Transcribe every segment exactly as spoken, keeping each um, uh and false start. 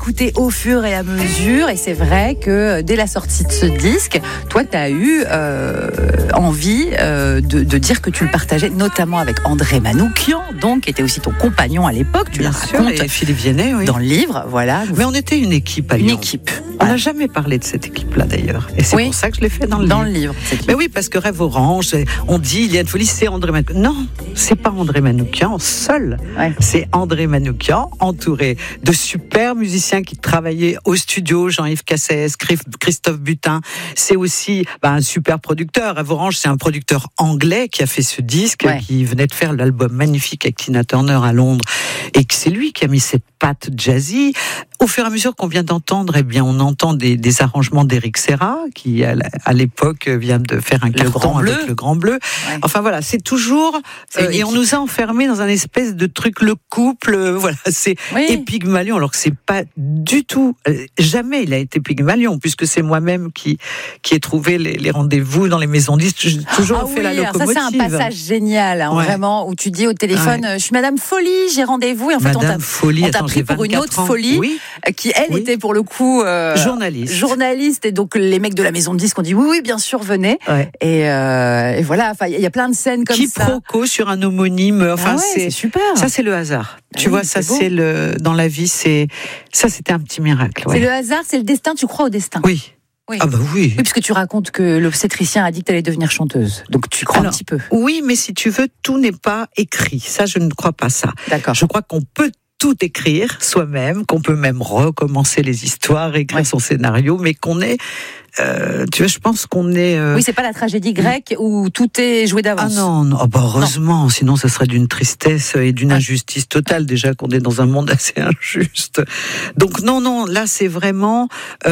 écouté au fur et à mesure. Et c'est vrai que dès la sortie de ce disque, toi, tu as eu euh, envie euh, de, de dire que tu le partageais, notamment avec André Manoukian, donc, qui était aussi ton compagnon à l'époque. Tu Bien le sûr, racontes et Philippe Viennet, oui. dans le livre, voilà. Mais on était une équipe à Une Lyon. équipe. On n'a jamais parlé de cette équipe-là d'ailleurs. Et c'est Oui. pour ça que je l'ai fait dans le Dans livre. le livre. cette Mais oui, parce que Rêve Orange, on dit il y a une folie, c'est André Manoukian. Non, c'est pas André Manoukian seul. Ouais. C'est André Manoukian, entouré de super musiciens qui travaillaient au studio, Jean-Yves Cassès, Christophe Butin. C'est aussi bah, un super producteur. Rêve Orange, c'est un producteur anglais qui a fait ce disque, Ouais. qui venait de faire l'album magnifique avec Tina Turner à Londres, et que c'est lui qui a mis cette patte jazzy. Au fur et à mesure qu'on vient d'entendre, eh bien, on entend des, des arrangements d'Éric Serra, qui à, à l'époque vient de faire un Le carton Grand Bleu. avec le Grand Bleu. Ouais. Enfin voilà, c'est toujours C'est euh, une et on équipe. nous a enfermés dans un espèce de truc le couple. euh, voilà, c'est Oui. et Pygmalion, alors que c'est pas du tout. euh, jamais il a été Pygmalion, puisque c'est moi-même qui qui ai trouvé les, les rendez-vous dans les maisons disques. J'ai toujours Ah fait oui, la alors locomotive. ça c'est un passage génial, hein, Ouais. vraiment, où tu dis au téléphone, Ouais. euh, je suis Madame Folie, j'ai rendez-vous, et en fait on t'a, Madame Folie, on t'a attends, pris j'ai pour une vingt-quatre autre ans. Folie, Oui. euh, qui elle Oui. était pour le coup euh, Journaliste. journaliste, et donc les mecs de la maison de disques ont dit oui, oui, bien sûr, venez, Ouais. et, euh, et voilà, enfin il y a plein de scènes comme ça. Quiproquo sur un homonyme. Enfin, Ah ouais, c'est c'est super. Ça, c'est le hasard. Ah tu oui, vois, ça, c'est beau. c'est le dans la vie, c'est ça, c'était un petit miracle. Ouais. C'est le hasard, c'est le destin. Tu crois au destin? Oui. Oui. Ah bah oui. Oui, puisque tu racontes que l'obstétricien a dit que tu allais devenir chanteuse, donc tu crois Alors, un petit peu. Oui, mais si tu veux, tout n'est pas écrit. Ça, je ne crois pas ça. D'accord. Je crois qu'on peut tout écrire soi-même, qu'on peut même recommencer les histoires, écrire Ouais. son scénario, mais qu'on est, euh, tu vois, je pense qu'on est. euh, Oui, c'est pas la tragédie grecque où tout est joué Ah d'avance. non, non. Oh bah heureusement, sinon ça serait d'une tristesse et d'une Ah. injustice totale, déjà qu'on est dans un monde assez injuste. Donc non, non, là c'est vraiment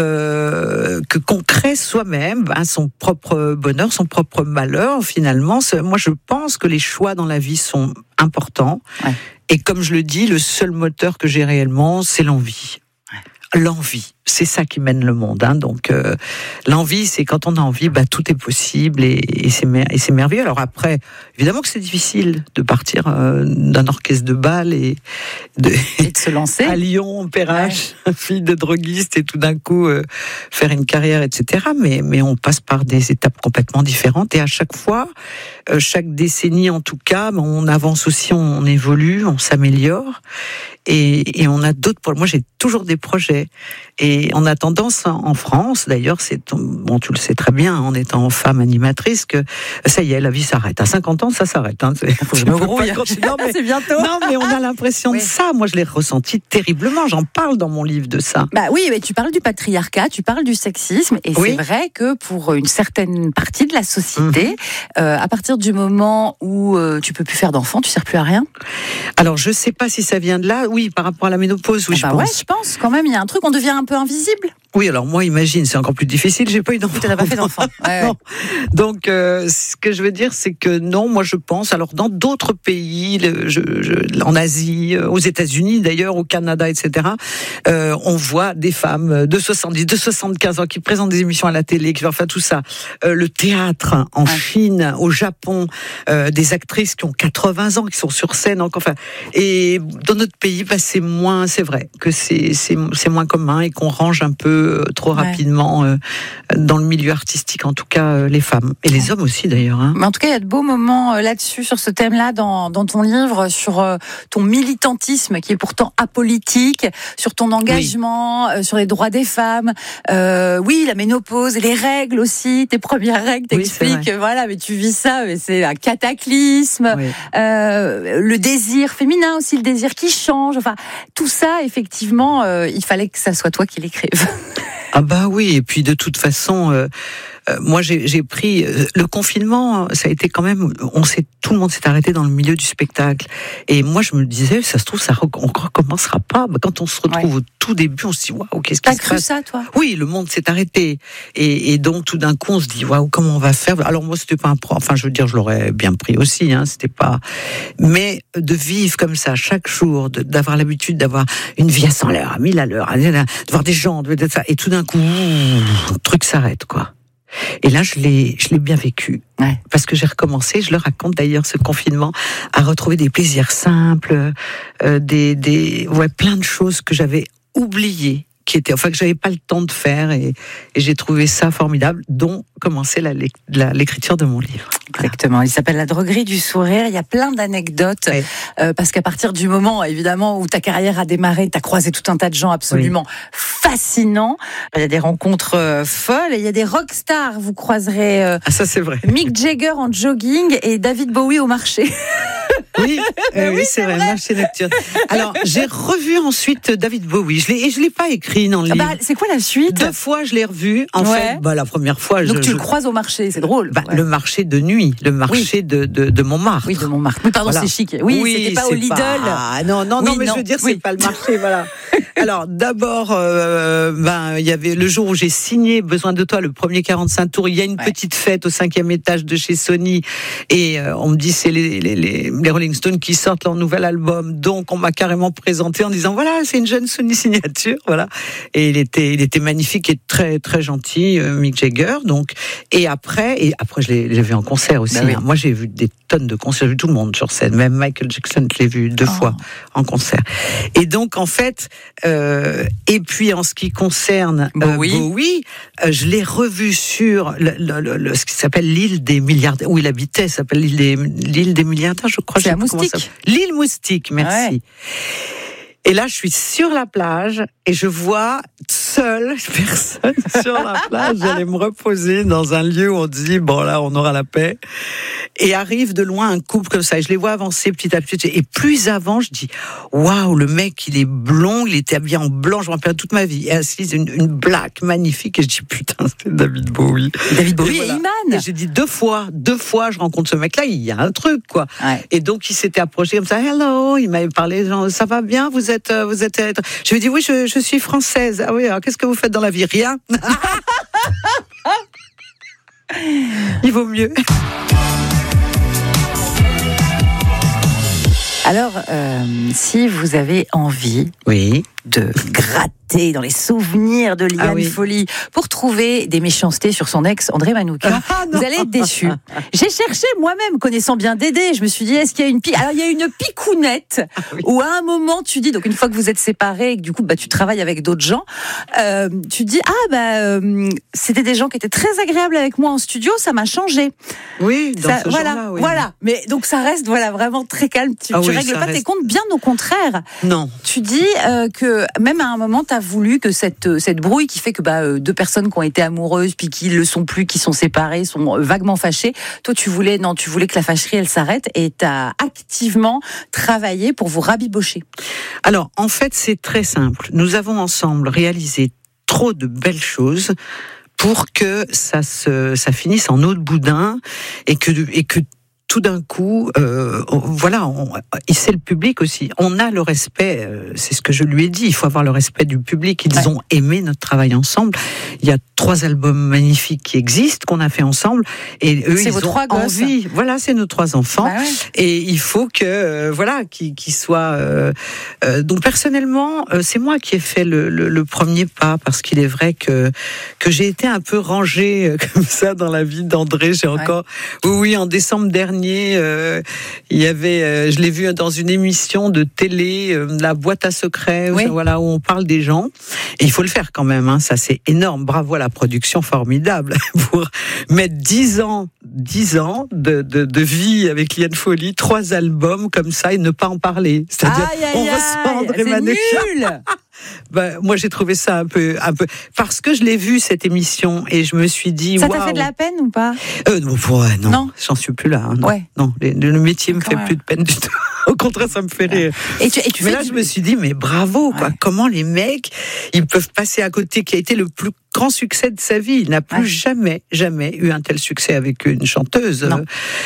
euh, que qu'on crée soi-même hein, son propre bonheur, son propre malheur finalement. C'est- Moi je pense que les choix dans la vie sont importants. Ouais. Et comme je le dis, le seul moteur que j'ai réellement, c'est l'envie. L'envie, c'est ça qui mène le monde. Hein. Donc, euh, l'envie, c'est quand on a envie, bah, tout est possible et, et, c'est, mer- et c'est merveilleux. Alors après, évidemment que c'est difficile de partir euh, d'un orchestre de bal et de, Et de se lancer. à Lyon, Perrache, fille de droguiste et tout d'un coup euh, faire une carrière, et cetera. Mais, mais on passe par des étapes complètement différentes et à chaque fois, euh, chaque décennie en tout cas, on avance aussi, on évolue, on s'améliore. Et, et on a d'autres projets. Moi, j'ai toujours des projets. Et on a tendance, en France, d'ailleurs, c'est, bon, tu le sais très bien, en étant femme animatrice, que ça y est, la vie s'arrête. À cinquante ans, ça s'arrête. Hein. C'est, Faut que je tu me peux pas grouille. continuer. Non, mais, C'est bientôt. non, mais on a l'impression Oui. de ça. Moi, je l'ai ressenti terriblement. J'en parle dans mon livre de ça. Bah oui, mais tu parles du patriarcat, tu parles du sexisme, et Oui. c'est vrai que pour une certaine partie de la société, Mhm. euh, à partir du moment où euh, tu peux plus faire d'enfants, tu sers plus à rien. Alors, je sais pas si ça vient de là. Oui, par rapport à la ménopause, oui, Ah je bah pense. ouais, je pense quand même, il y a un truc, on devient un peu invisible. Oui, alors moi, imagine, c'est encore plus difficile. J'ai pas eu d'enfant. Tu n'as pas fait d'enfants. Ouais, ouais. Non. Donc, euh, ce que je veux dire, c'est que non, moi, je pense. Alors, dans d'autres pays, le- je, je, en Asie, euh, aux États-Unis, d'ailleurs, au Canada, et cetera, euh, on voit des femmes de soixante-dix, de soixante-quinze ans qui présentent des émissions à la télé, qui enfin tout ça. Euh, le théâtre en Ouais. Chine, au Japon, euh, des actrices qui ont quatre-vingts ans, qui sont sur scène. Donc, enfin, et dans notre pays, bah, c'est moins, c'est vrai que c'est c'est c'est moins commun et qu'on range un peu euh, trop Ouais. rapidement euh, dans le milieu artistique, en tout cas euh, les femmes et les hommes aussi d'ailleurs. Hein. Mais en tout cas, il y a de beaux moments euh, là-dessus, sur ce thème-là, dans, dans ton livre, sur euh, ton militantisme qui est pourtant apolitique, sur ton engagement, euh, sur les droits des femmes. Euh, oui, la ménopause, les règles aussi, tes premières règles, Oui, c'est t'expliques, vrai. voilà, mais tu vis ça, mais c'est un cataclysme. Oui. Euh, le désir féminin aussi, le désir qui change. Enfin, tout ça, effectivement, euh, il fallait que ça soit toi qui l'écrive. Ah bah oui, et puis de toute façon, euh, euh, moi j'ai, j'ai pris euh, le confinement, ça a été quand même, on s'est, tout le monde s'est arrêté dans le milieu du spectacle, et moi je me disais, ça se trouve, ça rec- on recommencera pas. Bah, quand on se retrouve Ouais. au tout début, on se dit waouh, qu'est-ce qui T'as se cru passe? ça, toi? Oui, le monde s'est arrêté, et, et donc tout d'un coup on se dit waouh, comment on va faire? Alors moi c'était pas un pro, enfin je veux dire, je l'aurais bien pris aussi, hein, c'était pas, mais de vivre comme ça chaque jour, de, d'avoir l'habitude d'avoir une vie à cent l'heure, à mille à l'heure, de voir des gens, de, de ça, et tout d'un coup, ouh, le truc s'arrête, quoi. Et là, je l'ai, je l'ai bien vécu. Ouais. Parce que j'ai recommencé, je le raconte d'ailleurs, ce confinement, à retrouver des plaisirs simples, euh, des, des, ouais, plein de choses que j'avais oublié, qui était, enfin que j'avais pas le temps de faire, et, et j'ai trouvé ça formidable, dont commencer la, la, l'écriture de mon livre. Exactement. Il s'appelle La droguerie du sourire. Il y a plein d'anecdotes, oui. euh, parce qu'à partir du moment, évidemment, où ta carrière a démarré, tu as croisé tout un tas de gens absolument oui. fascinants. Il y a des rencontres euh, folles, et il y a des rockstars. Vous croiserez euh, ah, ça c'est vrai. Mick Jagger en jogging et David Bowie au marché. Oui, euh, oui, oui, c'est, c'est vrai, vrai. Marché nocturne. Alors, j'ai revu ensuite David Bowie. Je l'ai, et je l'ai pas écrit dans le livre. Bah, c'est quoi la suite ? Deux fois, je l'ai revu. En ouais. fait, bah, la première fois, donc je, tu je... le croises au marché, c'est drôle. Bah, ouais. Le marché de nuit, le marché oui. de, de, de Montmartre. Oui, de Montmartre. Oui, pardon, voilà. C'est chic. Oui, oui c'était pas au Lidl. Pas... Non, non, oui, non, mais non. je veux dire, oui. c'est pas le marché, voilà. Alors, d'abord, euh, ben, il y avait le jour où j'ai signé Besoin de toi, le premier quarante-cinq tours. Il y a une ouais. petite fête au cinquième étage de chez Sony, et euh, on me dit c'est les, les, les, les Rolling Stones qui sortent leur nouvel album. Donc, on m'a carrément présenté en disant voilà, c'est une jeune Sony signature, voilà. Et il était, il était magnifique et très, très gentil, euh, Mick Jagger. Donc, et après, et après, je l'ai, je l'ai vu en concert aussi. Ben oui. hein. Moi, j'ai vu des tonnes de concerts, j'ai vu tout le monde sur scène. Même Michael Jackson, je l'ai vu deux oh. fois en concert. Et donc, en fait, euh, et puis en ce qui concerne euh, Bowie, Bowie euh, je l'ai revu sur le, le, le, le, ce qui s'appelle l'île des milliardaires, où il habitait, ça s'appelle l'île des, l'île des milliardaires, je crois. C'est à Moustique. L'île Moustique, merci. Ouais. Et là, je suis sur la plage et je vois seule personne sur la plage. J'allais me reposer dans un lieu où on dit bon là, on aura la paix. Et arrive de loin un couple comme ça. Et je les vois avancer petit à petit. Et plus avant, je dis waouh, le mec, il est blond, il était habillé en blanc. Je me rappelle toute ma vie. Et assise une, une black magnifique. Et je dis putain, c'est David Bowie. David Bowie et, voilà. et Iman. Et j'ai dit deux fois, deux fois, je rencontre ce mec-là. Il y a un truc quoi. Ouais. Et donc il s'était approché comme ça. Hello, il m'avait parlé. Genre, ça va bien, vous êtes, vous êtes. Je lui ai dit oui, je, je suis française. Ah oui, alors qu'est-ce que vous faites dans la vie ? Rien. Il vaut mieux. Alors, euh, si vous avez envie oui. de gratter dans les souvenirs de Liane ah oui. Folly pour trouver des méchancetés sur son ex André Manoukian, ah, vous allez être déçus. J'ai cherché moi-même, connaissant bien Dédé, je me suis dit, est-ce qu'il y a une pique ? Alors, il y a une picounette ah, oui. où à un moment, tu dis, donc une fois que vous êtes séparés et que du coup, bah, tu travailles avec d'autres gens, euh, tu dis, ah, bah, euh, c'était des gens qui étaient très agréables avec moi en studio, ça m'a changé. Oui, dans ça, ce voilà, genre-là, oui. Voilà. Mais donc, ça reste, voilà, vraiment très calme. Tu, ah, tu oui, règles pas reste... tes comptes, bien au contraire. Non. Tu dis euh, que même à un moment, tu as voulu que cette, cette brouille qui fait que bah, deux personnes qui ont été amoureuses, puis qui ne le sont plus, qui sont séparées, sont vaguement fâchées. Toi, tu voulais, non, tu voulais que la fâcherie, elle s'arrête, et tu as activement travaillé pour vous rabibocher. Alors, en fait, c'est très simple. Nous avons ensemble réalisé trop de belles choses pour que ça, se, ça finisse en eau de boudin, et que, et que tout d'un coup, euh, voilà, on, et c'est le public aussi. On a le respect, euh, c'est ce que je lui ai dit, il faut avoir le respect du public. Ils ouais. ont aimé notre travail ensemble. Il y a trois albums magnifiques qui existent, qu'on a fait ensemble. Et eux, c'est ils vos ont trois envie. Gosses. Voilà, c'est nos trois enfants. Bah ouais. Et il faut que, euh, voilà, qu'ils, qu'ils soient... Euh, euh, donc personnellement, euh, c'est moi qui ai fait le, le, le premier pas, parce qu'il est vrai que, que j'ai été un peu rangée euh, comme ça dans la vie d'André. J'ai encore... Ouais. Oui, oui, en décembre dernier, Euh, il y avait, euh, je l'ai vu dans une émission de télé, euh, la boîte à secrets, oui. où, voilà, où on parle des gens. Et il faut le faire quand même, hein, ça c'est énorme. Bravo à la production, formidable pour mettre dix ans, dix ans de, de, de vie avec Liane Folly, trois albums comme ça et ne pas en parler. C'est-à-dire, aïe, aïe, on reçoit André Manoukian. Ben, moi j'ai trouvé ça un peu, un peu, parce que je l'ai vu cette émission et je me suis dit. Ça wow. t'a fait de la peine ou pas? euh, non, ouais, non, non, j'en suis plus là. Hein, non, ouais. non, le, le métier me fait ouais. plus de peine du tout. Au contraire, ça me fait rire. Et tu, et tu mais fais là, du... je me suis dit, mais bravo, quoi. Ouais. Comment les mecs, ils peuvent passer à côté, qui a été le plus grand succès de sa vie. Il n'a plus ouais. jamais, jamais eu un tel succès avec une chanteuse. Non.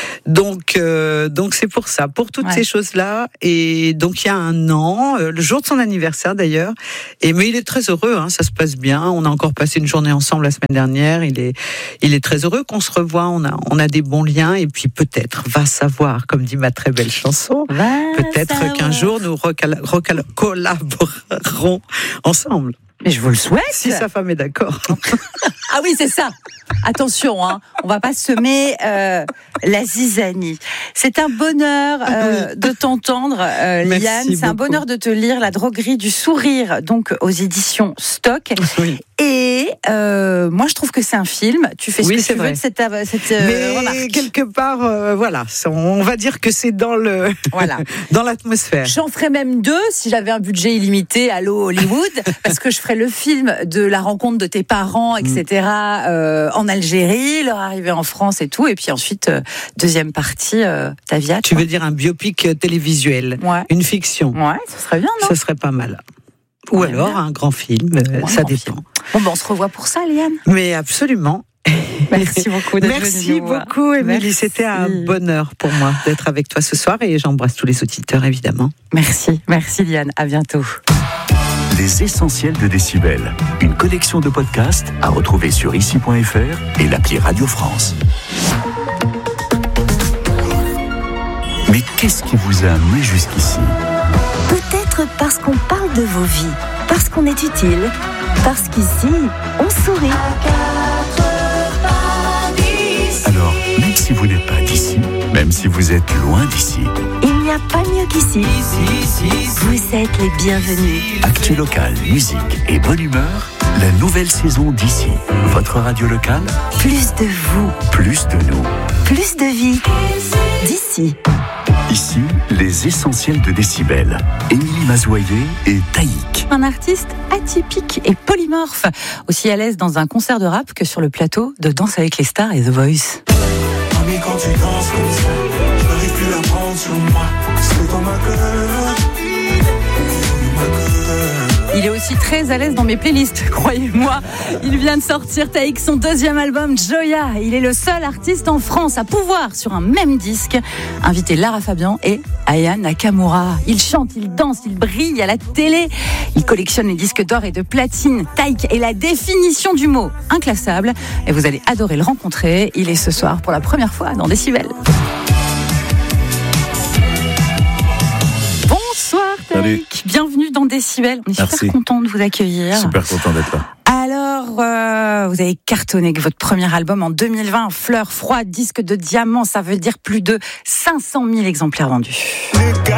Donc, euh, donc c'est pour ça, pour toutes ouais. ces choses-là. Et donc, il y a un an, euh, le jour de son anniversaire d'ailleurs. Et mais il est très heureux, hein, ça se passe bien. On a encore passé une journée ensemble la semaine dernière. Il est, il est très heureux qu'on se revoie. On a, on a des bons liens. Et puis peut-être, va savoir, comme dit ma très belle chanson, va peut-être savoir. qu'un jour nous recal- recal- collaborerons ensemble. Mais je vous le souhaite. Si sa femme est d'accord. Ah oui, c'est ça. Attention, hein, on va pas semer euh, la zizanie. C'est un bonheur euh, de t'entendre, euh, Liane. C'est un bonheur de te lire La droguerie du sourire, donc aux éditions Stock. Oui. Et euh, moi, je trouve que c'est un film. Tu fais ce oui, que tu vrai. veux de cette, cette euh, Mais remarque. quelque part, euh, voilà, on va dire que c'est dans le, voilà, dans l'atmosphère. J'en ferais même deux si j'avais un budget illimité. Allô Hollywood, parce que je ferais le film de la rencontre de tes parents, et cetera. Euh, en Algérie, leur arrivée en France et tout, et puis ensuite euh, deuxième partie, euh, ta vie. Tu veux dire un biopic télévisuel, ouais. Une fiction. Ouais, ce serait bien, non ? Ça serait pas mal. Ou ouais, alors bien. Un grand film, euh, ouais, ça grand dépend. Film. Bon, ben on se revoit pour ça, Liane. Mais absolument. Merci beaucoup d'être Merci beaucoup, Émilie. C'était un bonheur pour moi d'être avec toi ce soir et j'embrasse tous les auditeurs, évidemment. Merci, merci Liane. À bientôt. Les essentiels de Décibel, une collection de podcasts à retrouver sur ici point f r et l'appli Radio France. Mais qu'est-ce qui vous a amené jusqu'ici ? Peut-être parce qu'on parle de vos vies, parce qu'on est utile, parce qu'ici, on sourit. Alors, même si vous n'êtes pas d'ici, même si vous êtes loin d'ici, il n'y a pas mieux qu'ici. Vous êtes les bienvenus. Actu local, musique et bonne humeur, la nouvelle saison d'ici. Votre radio locale, plus de vous, plus de nous, plus de vie. D'ici. Ici, les essentiels de Décibel. Émilie Mazoyer et Taïk. Un artiste atypique et polymorphe, aussi à l'aise dans un concert de rap que sur le plateau de Danse avec les stars et The Voice. Mais quand tu danses comme ça, je n'arrive plus à prendre sur moi. C'est dans ma gueule. Il est aussi très à l'aise dans mes playlists, croyez-moi. Il vient de sortir Taïk son deuxième album, Joya. Il est le seul artiste en France à pouvoir, sur un même disque, inviter Lara Fabian et Aya Nakamura. Il chante, il danse, il brille à la télé. Il collectionne les disques d'or et de platine. Taïk est la définition du mot inclassable. Et vous allez adorer le rencontrer. Il est ce soir pour la première fois dans Décibel. Taïk, bienvenue dans Décibel. On est Merci. Super content de vous accueillir. Super content d'être là. Alors, euh, vous avez cartonné avec votre premier album en deux mille vingt, Fleurs froides, disque de diamant, ça veut dire plus de cinq cent mille exemplaires vendus.